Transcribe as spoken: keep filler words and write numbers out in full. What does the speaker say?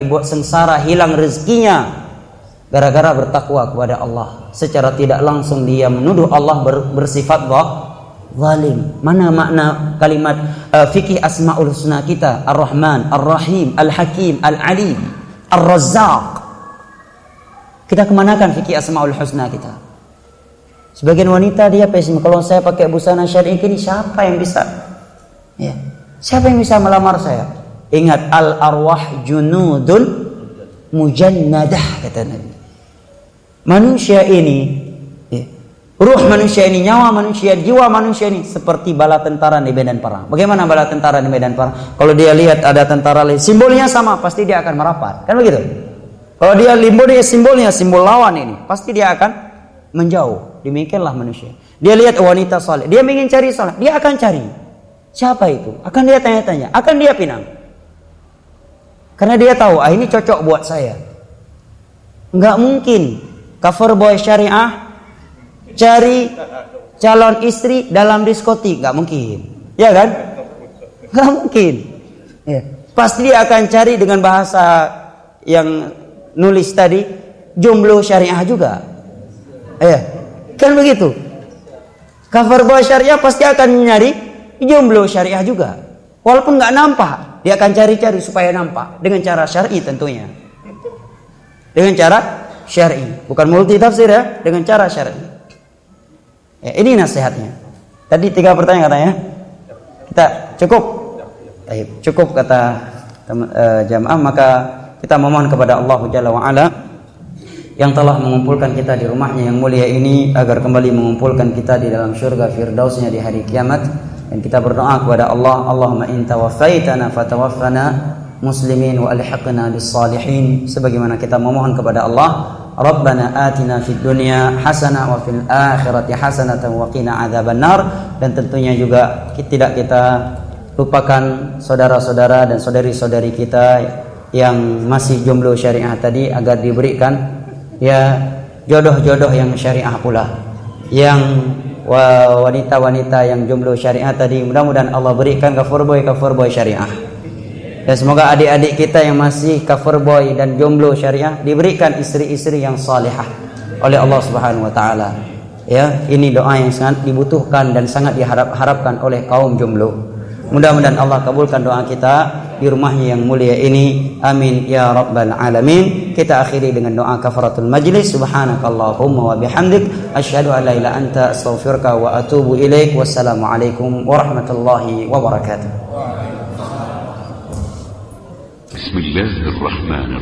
dibuat sengsara, hilang rezekinya gara-gara bertakwa kepada Allah. Secara tidak langsung dia menuduh Allah ber, bersifat zalim. Mana makna kalimat uh, fikih Asmaul Husna kita? Ar-Rahman, Ar-Rahim, Al-Hakim, Al-Alim, Ar-Razzaq. Kita kemanakan fikih Asmaul Husna kita? Sebagian wanita dia pesimis, kalau saya pakai busana syar'i ini siapa yang bisa? Ya. Siapa yang bisa melamar saya? Ingat, al-arwah junudun mujannadah, kata Nabi. Manusia ini, ya, ruh manusia ini, nyawa manusia, jiwa manusia ini seperti bala tentara di medan perang. Bagaimana bala tentara di medan perang? Kalau dia lihat ada tentara lain, simbolnya sama, pasti dia akan merapat. Kan begitu? Kalau dia simbolnya, simbolnya simbol lawan ini, pasti dia akan menjauh. Demikianlah manusia. Dia lihat wanita saleh, dia ingin cari saleh, dia akan cari. Siapa itu? Akan dia tanya-tanya, akan dia pinang. Karena dia tahu, ah ini cocok buat saya. Enggak mungkin cover boy syariah cari calon istri dalam diskotik, enggak mungkin. Ya kan? Enggak mungkin. Ya. Pasti dia akan cari dengan bahasa yang nulis tadi, jomblo syariah juga. Ya. Kan begitu. Cover boy syariah pasti akan nyari jomblo syariah juga. Walaupun enggak nampak, dia akan cari-cari supaya nampak dengan cara syar'i tentunya. Dengan cara syar'i, bukan multi tafsir ya, dengan cara syar'i. Ya, ini nasihatnya. Tadi tiga pertanyaan katanya. Kita cukup. Baik, cukup kata uh, jamaah, maka kita memohon kepada Allah Jalla wa Ala yang telah mengumpulkan kita di rumahnya yang mulia ini agar kembali mengumpulkan kita di dalam syurga firdausnya di hari kiamat. Dan kita berdoa kepada Allah, Allahumma in tawaffaitana fatawaffana muslimin wa alhiqna bis salihin, sebagaimana kita memohon kepada Allah, Rabbana atina fid dunya hasanah wa fil akhirati hasanatan wa qina adzabannar. Dan tentunya juga tidak kita lupakan saudara-saudara dan saudari-saudari kita yang masih jomblo syariah tadi agar diberikan ya jodoh-jodoh yang syariah pula. Yang wanita-wanita yang jomblo syariah tadi, mudah-mudahan Allah berikan kafir boy kafir boy syariah. Dan semoga adik-adik kita yang masih kafir boy dan jomblo syariah diberikan istri-istri yang salihah oleh Allah Subhanahu wa taala. Ya, ini doa yang sangat dibutuhkan dan sangat diharap-harapkan oleh kaum jomblo. Mudah-mudahan Allah kabulkan doa kita di rumahnya yang mulia ini. Amin ya rabbal alamin. Kita akhiri dengan doa kafaratul majlis. Subhanakallahumma wa bihamdik asyhadu an la ilaha illa anta astaghfiruka wa atubu ilaik. Wassalamualaikum warahmatullahi wabarakatuh. Bismillahirrahmanirrahim.